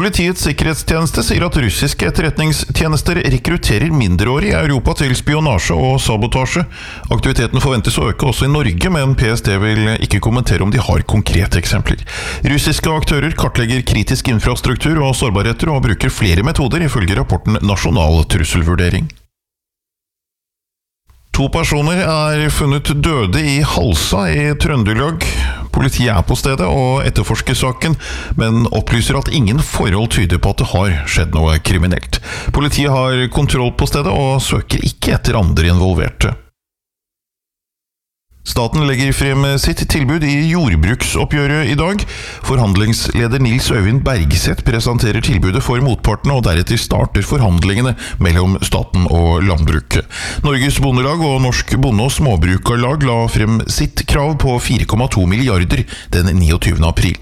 Politiets sikkerhetstjeneste sier at russiske etterretningstjenester rekrutterer mindreårige i Europa til spionasje og sabotasje. Aktiviteten forventes å øke også i Norge, men PST vil ikke kommentere om de har konkrete eksempler. Russiske aktører kartlegger kritisk infrastruktur og sårbarheter og bruker flere metoder ifølge rapporten Nasjonal trusselvurdering. 2 personer er funnet døde i Halsa i Trøndelag. Politiet er på stedet og etterforsker saken, men opplyser at ingen forhold tyder på at det har skjedd noe kriminelt. Politiet har kontroll på stedet og søker ikke etter andre involverte. Staten legger frem sitt tilbud i jordbruksoppgjøret i dag. Forhandlingsleder Nils Øyvind Bergseth presenterer tilbudet for motpartene, og deretter starter forhandlingene mellom staten og landbruket. Norges Bondelag og Norsk Bonde- og Småbrukarlag la frem sitt krav på 4,2 milliarder den 29. april.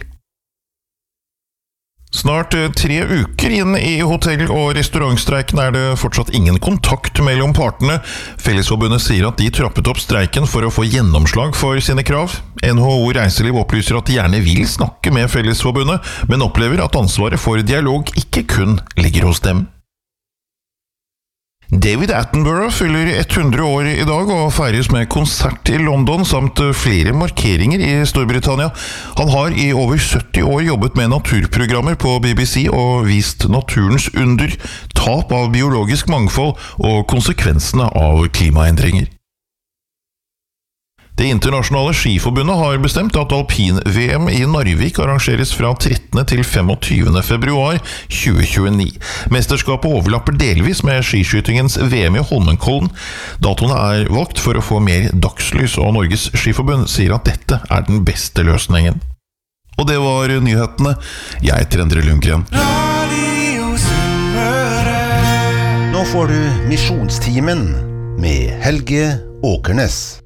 Snart 3 uker inn i hotell- og restaurantstreiken er det fortsatt ingen kontakt mellom partene. Fellesforbundet sier at de trappet opp streiken for å få gjennomslag for sine krav. NHO Reiseliv opplyser at de gjerne vil snakke med Fellesforbundet, men opplever at ansvaret for dialog ikke kun ligger hos dem. David Attenborough fyller 100 år i dag og feires med konsert i London samt flere markeringer i Storbritannia. Han har i over 70 år jobbet med naturprogrammer på BBC og vist naturens under, tap av biologisk mangfold og konsekvensene av klimaendringer. Det internasjonale skiforbundet har bestemt at alpin-VM i Narvik arrangeres fra 13. til 25. februar 2029. Mesterskapet overlapper delvis med skiskytingens VM i Holmenkollen. Datoene er valgt for å få mer dagslys, og Norges skiforbund sier at dette er den beste løsningen. Og det var nyhetene. Jeg heter Endre Lundgren. Nå får du Misjonstimen med Helge Åkernes.